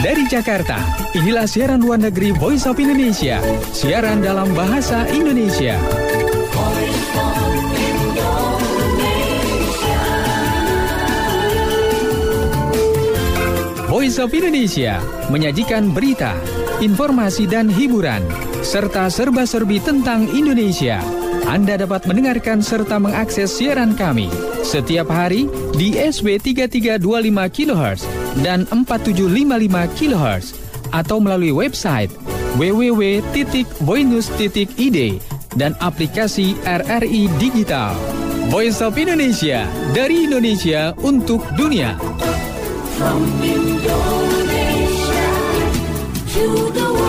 Dari Jakarta, inilah siaran luar negeri Voice of Indonesia. Siaran dalam bahasa Indonesia. Voice of Indonesia menyajikan berita, informasi dan hiburan, serta serba-serbi tentang Indonesia. Anda dapat mendengarkan serta mengakses siaran kami setiap hari di SW 3325 kHz dan 4755 kHz atau melalui website www.voinews.id dan aplikasi RRI Digital. Voice of Indonesia, dari Indonesia untuk dunia. From Indonesia to the world.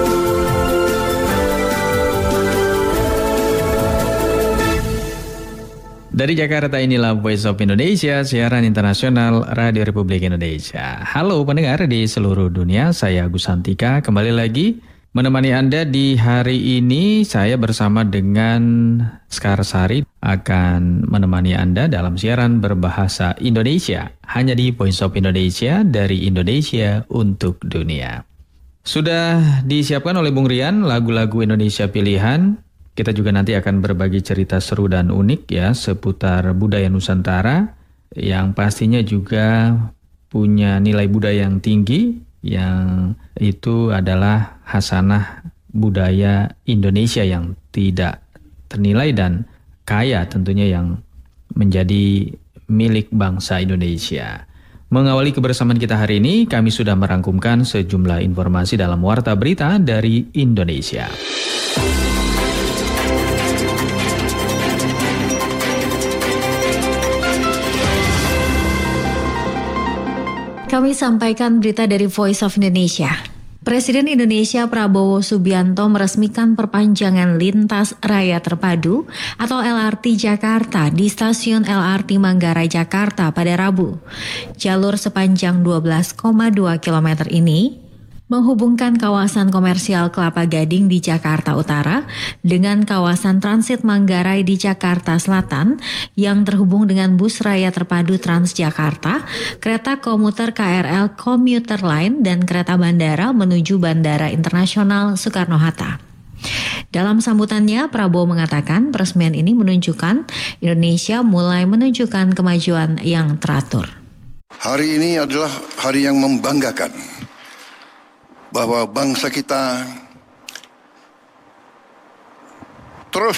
Dari Jakarta, inilah Voice of Indonesia, siaran internasional Radio Republik Indonesia. Halo pendengar di seluruh dunia, saya Agus Santika kembali lagi menemani Anda di hari ini. Saya bersama dengan Skarsari akan menemani Anda dalam siaran berbahasa Indonesia, hanya di Voice of Indonesia, dari Indonesia untuk dunia. Sudah disiapkan oleh Bung Rian lagu-lagu Indonesia pilihan. Kita juga nanti akan berbagi cerita seru dan unik ya seputar budaya Nusantara yang pastinya juga punya nilai budaya yang tinggi, yang itu adalah hasanah budaya Indonesia yang tidak ternilai dan kaya tentunya, yang menjadi milik bangsa Indonesia. Mengawali kebersamaan kita hari ini, kami sudah merangkumkan sejumlah informasi dalam Warta Berita dari Indonesia. Kami sampaikan berita dari Voice of Indonesia. Presiden Indonesia Prabowo Subianto meresmikan perpanjangan lintas raya terpadu atau LRT Jakarta di stasiun LRT Manggarai Jakarta pada Rabu. Jalur sepanjang 12,2 km ini menghubungkan kawasan komersial Kelapa Gading di Jakarta Utara dengan kawasan transit Manggarai di Jakarta Selatan yang terhubung dengan bus raya terpadu Transjakarta, kereta komuter KRL Komuter Line, dan kereta bandara menuju Bandara Internasional Soekarno-Hatta. Dalam sambutannya, Prabowo mengatakan peresmian ini menunjukkan Indonesia mulai menunjukkan kemajuan yang teratur. Hari ini adalah hari yang membanggakan, bahwa bangsa kita terus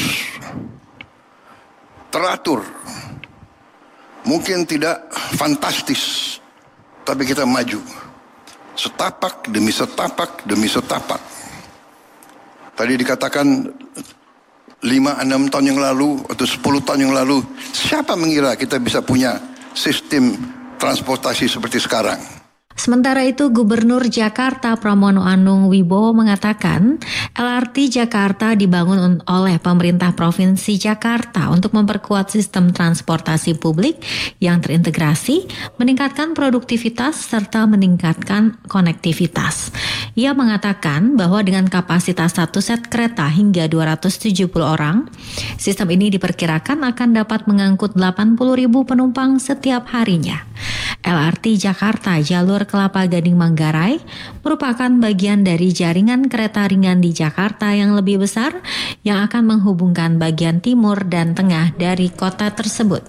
teratur. Mungkin tidak fantastis, tapi kita maju. Setapak demi setapak demi setapak. Tadi dikatakan 5-6 tahun yang lalu atau 10 tahun yang lalu, siapa mengira kita bisa punya sistem transportasi seperti sekarang? Sementara itu, Gubernur Jakarta Pramono Anung Wibowo mengatakan LRT Jakarta dibangun oleh pemerintah Provinsi Jakarta untuk memperkuat sistem transportasi publik yang terintegrasi, meningkatkan produktivitas, serta meningkatkan konektivitas. Ia mengatakan bahwa dengan kapasitas satu set kereta hingga 270 orang, sistem ini diperkirakan akan dapat mengangkut 80.000 penumpang setiap harinya. LRT Jakarta jalur Kelapa Gading Manggarai merupakan bagian dari jaringan kereta ringan di Jakarta yang lebih besar yang akan menghubungkan bagian timur dan tengah dari kota tersebut.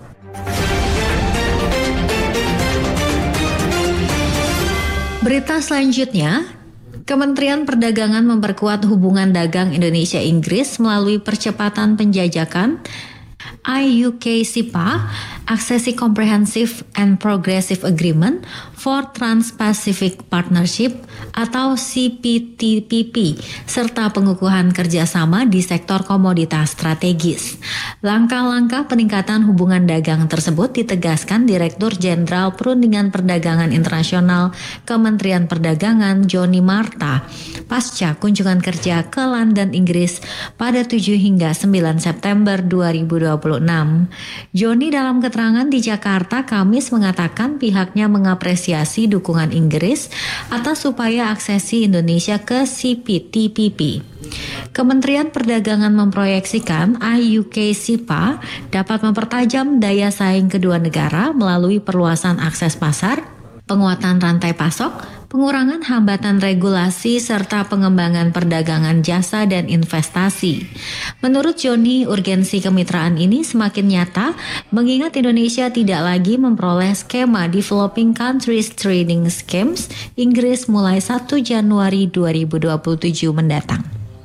Berita selanjutnya, Kementerian Perdagangan memperkuat hubungan dagang Indonesia-Inggris melalui percepatan penjajakan IUK-SIPA, Accessi Comprehensive and Progressive Agreement for Trans-Pacific Partnership atau CPTPP, serta pengukuhan kerjasama di sektor komoditas strategis. Langkah-langkah peningkatan hubungan dagang tersebut ditegaskan Direktur Jenderal Perundingan Perdagangan Internasional Kementerian Perdagangan Joni Marta pasca kunjungan kerja ke London, Inggris pada 7 hingga 9 September 2026. Joni dalam keterangan di Jakarta Kamis mengatakan pihaknya mengapresiasi dukungan Inggris atas upaya aksesi Indonesia ke CPTPP. Kementerian Perdagangan memproyeksikan IUK-SIPA dapat mempertajam daya saing kedua negara melalui perluasan akses pasar, penguatan rantai pasok, pengurangan hambatan regulasi, serta pengembangan perdagangan jasa dan investasi. Menurut Joni, urgensi kemitraan ini semakin nyata mengingat Indonesia tidak lagi memperoleh skema Developing Countries Trading Schemes Inggris mulai 1 Januari 2027 mendatang.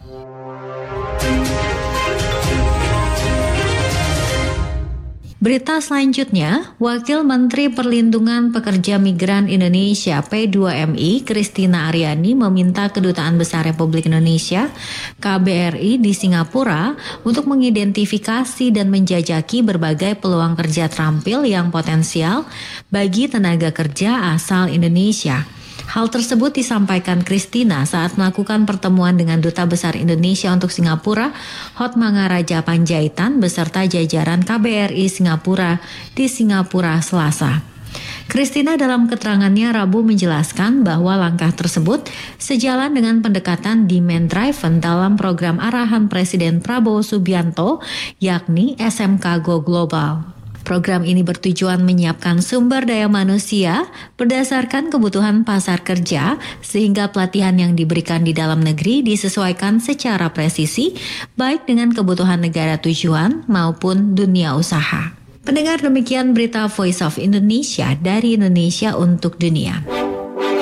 Berita selanjutnya, Wakil Menteri Perlindungan Pekerja Migran Indonesia P2MI Christina Aryani meminta Kedutaan Besar Republik Indonesia KBRI di Singapura untuk mengidentifikasi dan menjajaki berbagai peluang kerja terampil yang potensial bagi tenaga kerja asal Indonesia. Hal tersebut disampaikan Christina saat melakukan pertemuan dengan Duta Besar Indonesia untuk Singapura, Hotmangaraja Panjaitan, beserta jajaran KBRI Singapura di Singapura Selasa. Christina dalam keterangannya Rabu menjelaskan bahwa langkah tersebut sejalan dengan pendekatan demand driven dalam program arahan Presiden Prabowo Subianto, yakni SMK Go Global. Program ini bertujuan menyiapkan sumber daya manusia berdasarkan kebutuhan pasar kerja sehingga pelatihan yang diberikan di dalam negeri disesuaikan secara presisi baik dengan kebutuhan negara tujuan maupun dunia usaha. Pendengar, demikian berita Voice of Indonesia dari Indonesia untuk dunia.